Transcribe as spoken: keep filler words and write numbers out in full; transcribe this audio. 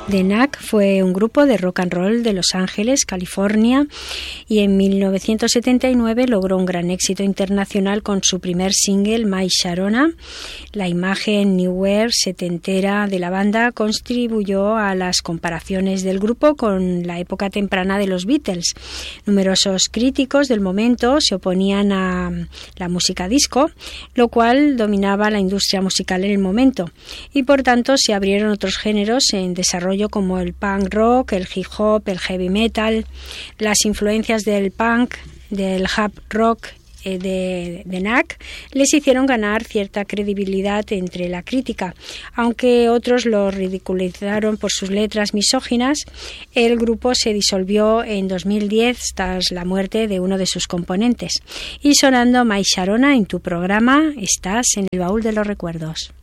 The Knack fue un grupo de rock and roll de Los Ángeles, California, y en mil novecientos setenta y nueve logró un gran éxito internacional con su primer single, My Sharona. La imagen New Wave setentera de la banda contribuyó a las comparaciones del grupo con la época temprana de los Beatles. Numerosos críticos del momento se oponían a la música disco, lo cual dominaba la industria musical en el momento, y por tanto se abrieron otros géneros en desarrollo como el punk rock, el hip hop, el heavy metal. Las influencias del punk, del hard rock eh, de, de Knack les hicieron ganar cierta credibilidad entre la crítica. Aunque otros lo ridiculizaron por sus letras misóginas, el grupo se disolvió en dos mil diez tras la muerte de uno de sus componentes. Y sonando My Sharona en tu programa, estás en el baúl de los recuerdos.